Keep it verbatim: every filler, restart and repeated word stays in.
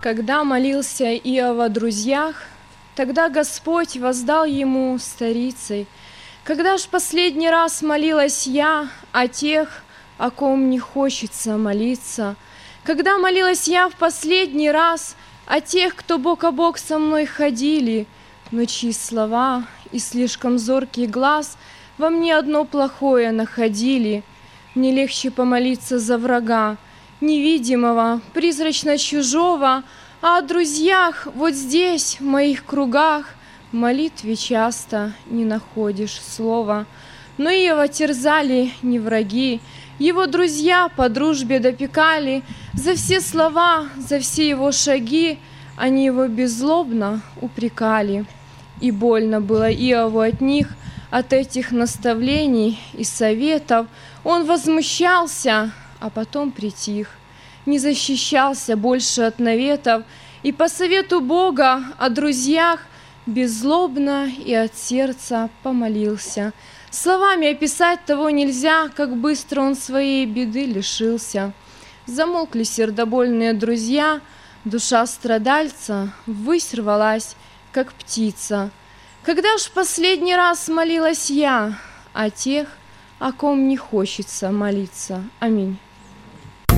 Когда молился Иов о друзьях, тогда Господь воздал ему старицей. Когда ж последний раз молилась я о тех, о ком не хочется молиться? Когда молилась я в последний раз о тех, кто бок о бок со мной ходили, но чьи слова и слишком зоркий глаз во мне одно плохое находили? Мне легче помолиться за врага, невидимого, призрачно чужого, а о друзьях вот здесь, в моих кругах, в молитве часто не находишь слова. Но Иова терзали не враги, его друзья по дружбе допекали, за все слова, за все его шаги они его беззлобно упрекали. И больно было Иову от них, от этих наставлений и советов. Он возмущался, а потом притих, не защищался больше от наветов, и по совету Бога о друзьях беззлобно и от сердца помолился. Словами описать того нельзя, как быстро он своей беды лишился. Замолкли сердобольные друзья, душа страдальца ввысь рвалась, как птица. Когда ж последний раз молилась я о тех, о ком не хочется молиться? Аминь.